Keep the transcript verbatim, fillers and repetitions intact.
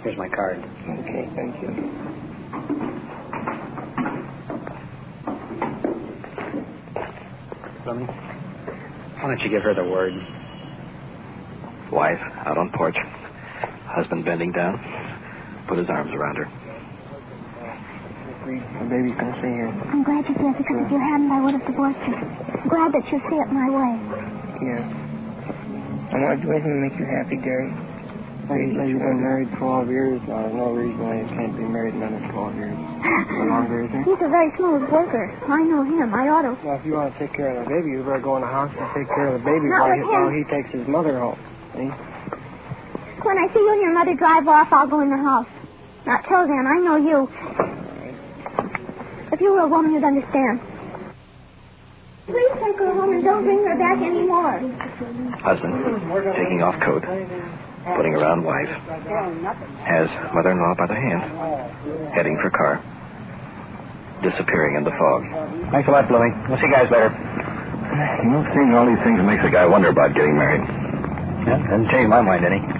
Here's my card. Okay, thank you. Fleming, why don't you give her the word? Wife out on porch. Husband bending down. Put his arms around her. The baby's going to stay here. I'm glad you did, because if you hadn't, I would have divorced you. I'm glad that you see it my way. Yeah. I want to do anything to make you happy, Gary. Hey, you've been married twelve years. Now, there's no reason why you can't be married another twelve years. No longer, is there? He's a very smooth worker. I know him. I ought to. Well, if you want to take care of the baby, you better go in the house and take care of the baby Not while with he, him. while he takes his mother home. See? When I see you and your mother drive off, I'll go in the house. Now, till then, I know you. If you were a woman, you'd understand. Please take her home and don't bring her back anymore. Husband taking off coat. Putting around wife. Has mother-in-law by the hand. Heading for car. Disappearing in the fog. Thanks a lot, Fleming. We'll see you guys later. You know, seeing all these things makes a guy wonder about getting married. Yeah, doesn't change my mind any.